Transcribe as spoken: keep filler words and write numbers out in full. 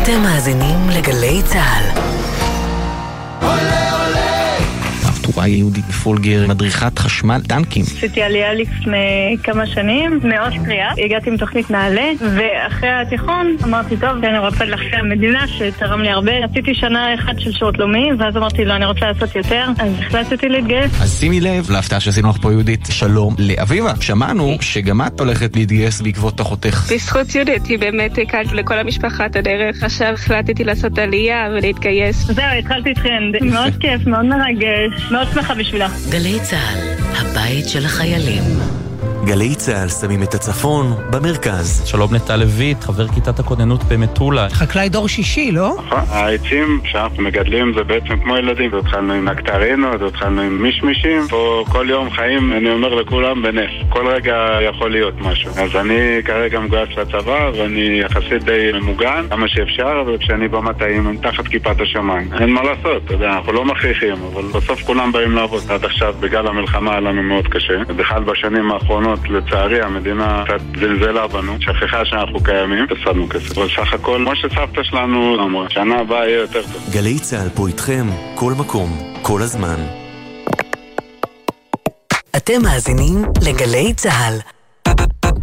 אתם מאזינים לגלי צהל. טוראי יהודית פולגר, מדריכת חשמל טנקים. עשיתי עלייה לפני כמה שנים, מאוסטריה. הגעתי עם תוכנית נעלה, ואחרי התיכון אמרתי, טוב, אני רוצה לחשב המדינה שתרם לי הרבה. עשיתי שנה אחת של שירות לאומי, ואז אמרתי, לא, אני רוצה לעשות יותר, אז החלטתי להתגייס. אז שימי לב, להפתעה שעשינו לך פה יהודית, שלום לאביבה. שמענו שגם את הולכת להתגייס בעקבות אחותך. בזכות יהודית, היא באמת הקלת לכל המשפחה את הדרך. עכשיו החלטתי לעשות עלייה ולהתגייס. זהו, התחלתי טרנד. מאוד כיף, מאוד מרגש. מאוד שמחה בשבילה. גלי צהל, הבית של החיילים. גלי צהל שמים את הצפון במרכז. שלום נטע לויט, חבר כיתת הכוננות במטולה. חקלאי דור שישי, לא? נכון, העצים שאנחנו מגדלים זה בעצם כמו ילדים. התחלנו עם נקטרינות, התחלנו עם מישמישים. פה כל יום חיים, אני אומר לכולם, בנס. כל רגע יכול להיות משהו. אז אני כרגע מגויס לצבא, ואני יחסית די ממוגן, כמה שאפשר, וכשאני במטעים, תחת כיפת השמיים. אין מה לעשות, אתה יודע, אנחנו לא מכריחים, אבל בסוף כולם באים לעבוד. עד עכשיו, בגלל המלחמה, היה לנו מאוד קשה. בכלל בשנים האחרונות, לצערי, המדינה קצת זלזלה בנו, שכחה שאנחנו קיימים, הפסדנו כסף. אבל סך הכל, כמו שסבתא שלנו אמרה, שנה הבאה יהיה יותר טוב. גלי צהל פה איתכם, כל מקום, כל הזמן. אתם מאזינים לגלי צהל.